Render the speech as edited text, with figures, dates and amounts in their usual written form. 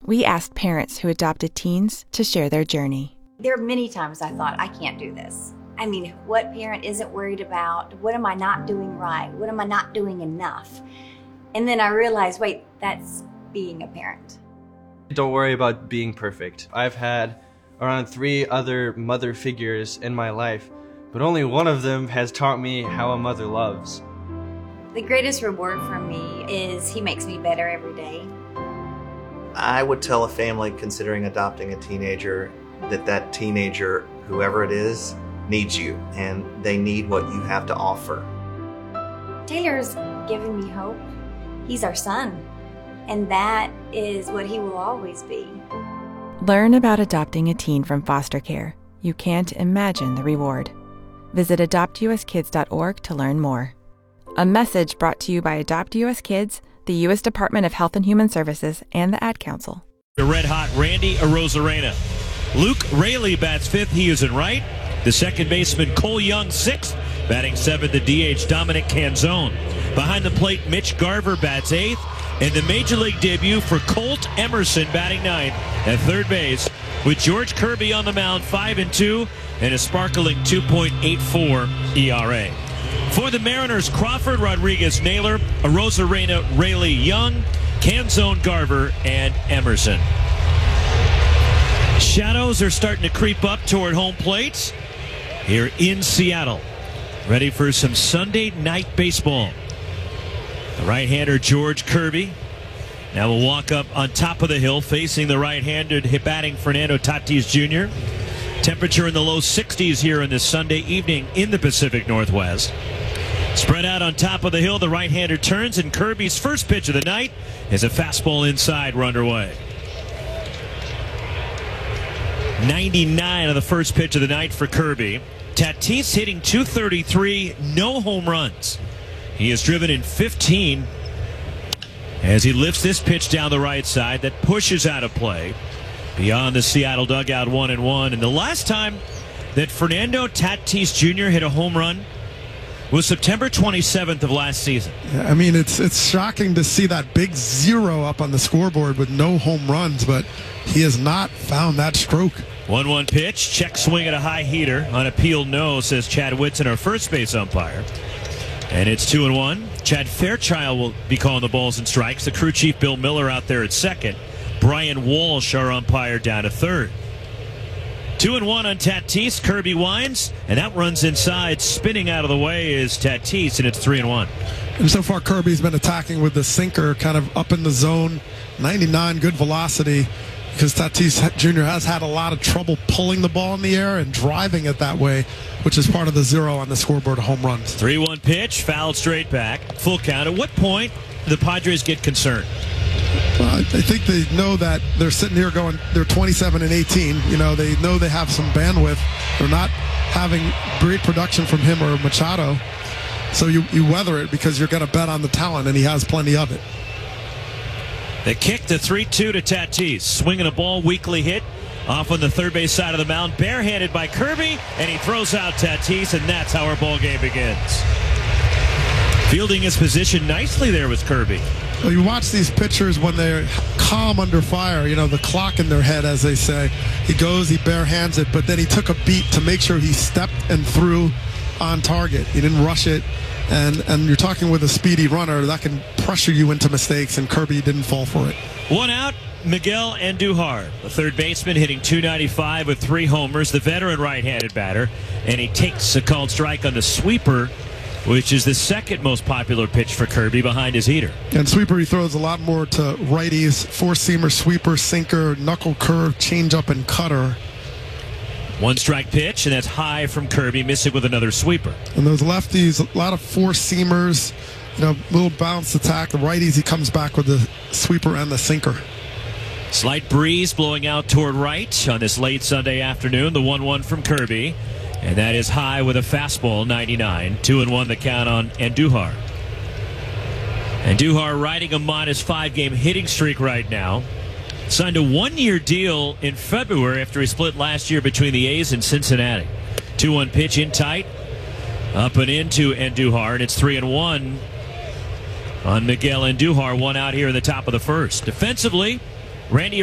We asked parents who adopted teens to share their journey. There are many times I thought, I can't do this. I mean, what parent isn't worried about? What am I not doing right? What am I not doing enough? And then I realized, wait, that's being a parent. Don't worry about being perfect. I've had around 3 other mother figures in my life, but only one of them has taught me how a mother loves. The greatest reward for me is he makes me better every day. I would tell a family considering adopting a teenager that teenager, whoever it is, needs you, and they need what you have to offer. Taylor's given me hope. He's our son, and that is what he will always be. Learn about adopting a teen from foster care. You can't imagine the reward. Visit adoptuskids.org to learn more. A message brought to you by Adopt US Kids, the U.S. Department of Health and Human Services, and the Ad Council. The red-hot Randy Arozarena. Luke Raley bats 5th. He is in right. The second baseman, Cole Young, 6th. Batting 7th, the DH, Dominic Canzone. Behind the plate, Mitch Garver bats 8th. And the Major League debut for Colt Emerson batting 9th at third base, with George Kirby on the mound, 5-2, and a sparkling 2.84 ERA. For the Mariners, Crawford, Rodriguez, Naylor, Arozarena, Raley, Young, Canzone, Garver, and Emerson. Shadows are starting to creep up toward home plate here in Seattle. Ready for some Sunday night baseball. The right-hander George Kirby now will walk up on top of the hill facing the right-handed batting Fernando Tatis Jr. Temperature in the low 60s here on this Sunday evening in the Pacific Northwest. Spread out on top of the hill, the right-hander turns, and Kirby's first pitch of the night is a fastball inside. We're underway. 99 of the first pitch of the night for Kirby. Tatis hitting .233, no home runs. He is driven in 15 as he lifts this pitch down the right side that pushes out of play beyond the Seattle dugout, 1-1. And the last time that Fernando Tatis Jr. hit a home run was September 27th of last season. Yeah, I mean, it's shocking to see that big 0 up on the scoreboard with no home runs, but he has not found that stroke. 1-1 pitch, check swing at a high heater. On appeal, no, says Chad Whitson, our first base umpire. And it's 2-1. Chad Fairchild will be calling the balls and strikes. The crew chief Bill Miller out there at second. Brian Walsh, our umpire, down to third. 2-1 on Tatis. Kirby winds, and that runs inside. Spinning out of the way is Tatis, and it's 3-1. And so far, Kirby's been attacking with the sinker kind of up in the zone. 99, good velocity, because Tatis Jr. has had a lot of trouble pulling the ball in the air and driving it that way, which is part of the 0 on the scoreboard of home runs. 3-1 pitch, fouled straight back. Full count. At what point do the Padres get concerned? Well, I think they know that they're sitting here going, they're 27-18. You know, they know they have some bandwidth. They're not having great production from him or Machado. So you weather it because you're going to bet on the talent, and he has plenty of it. The kick, the 3-2 to Tatis. Swinging a ball, weakly hit off on the third base side of the mound. Barehanded by Kirby, and he throws out Tatis, and that's how our ball game begins. Fielding his position nicely there with Kirby. Well, you watch these pitchers when they're calm under fire, you know, the clock in their head, as they say. He goes, he barehands it, but then he took a beat to make sure he stepped and threw on target. He didn't rush it. And you're talking with a speedy runner that can pressure you into mistakes, and Kirby didn't fall for it. 1 out, Miguel Andujar, the third baseman, hitting .295 with 3 homers, the veteran right-handed batter, and he takes a called strike on the sweeper, which is the second most popular pitch for Kirby behind his heater. And sweeper, he throws a lot more to righties, four-seamer, sweeper, sinker, knuckle curve, changeup, and cutter. 1 strike pitch, and that's high from Kirby, missing with another sweeper. And those lefties, a lot of four-seamers, you know, little balanced attack. The righties, he comes back with the sweeper and the sinker. Slight breeze blowing out toward right on this late Sunday afternoon. The 1-1 from Kirby, and that is high with a fastball, 99. 2-1 the count on Andujar. Andujar riding a -5 game hitting streak right now. Signed a 1-year deal in February after he split last year between the A's and Cincinnati. 2-1 pitch in tight. Up and into Andujar, and it's 3-1 on Miguel Andujar. 1 out here in the top of the first. Defensively, Randy